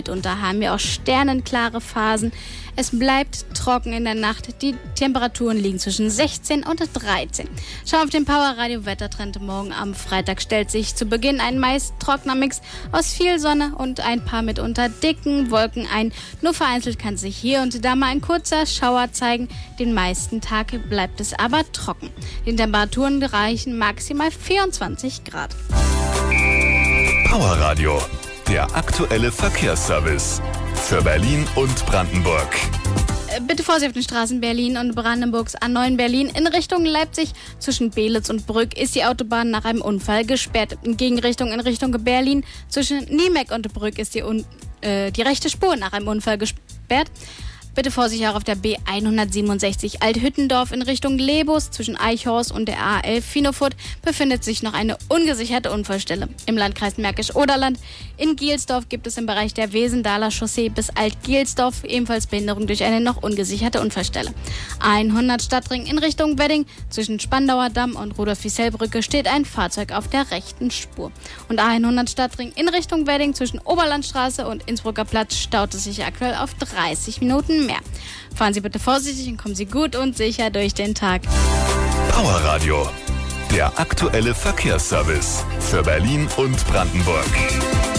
Und da haben wir auch sternenklare Phasen. Es bleibt trocken in der Nacht. Die Temperaturen liegen zwischen 16 und 13. Schau auf den Powerradio Wettertrend. Morgen am Freitag stellt sich zu Beginn ein meist trockener Mix aus viel Sonne und ein paar mitunter dicken Wolken ein. Nur vereinzelt kann sich hier und da mal ein kurzer Schauer zeigen. Den meisten Tag bleibt es aber trocken. Die Temperaturen reichen maximal 24 Grad. Powerradio, der aktuelle Verkehrsservice für Berlin und Brandenburg. Bitte Vorsicht auf den Straßen Berlin und Brandenburgs A9 Berlin. In Richtung Leipzig zwischen Belitz und Brück ist die Autobahn nach einem Unfall gesperrt. In Gegenrichtung in Richtung Berlin zwischen Niemek und Brück ist die rechte Spur nach einem Unfall gesperrt. Bitte Vorsicht auch auf der B167 Althüttendorf in Richtung Lebus. Zwischen Eichhorst und der A11 Finofurt befindet sich noch eine ungesicherte Unfallstelle. Im Landkreis Märkisch-Oderland in Gielsdorf gibt es im Bereich der Wesendaler Chaussee bis Alt-Gielsdorf ebenfalls Behinderung durch eine noch ungesicherte Unfallstelle. 100 Stadtring in Richtung Wedding. Zwischen Spandauer Damm und Rudolf-Wiesel-Brücke steht ein Fahrzeug auf der rechten Spur. Und 100 Stadtring in Richtung Wedding zwischen Oberlandstraße und Innsbrucker Platz staut es sich aktuell auf 30 Minuten mehr. Fahren Sie bitte vorsichtig und kommen Sie gut und sicher durch den Tag. Powerradio, der aktuelle Verkehrsservice für Berlin und Brandenburg.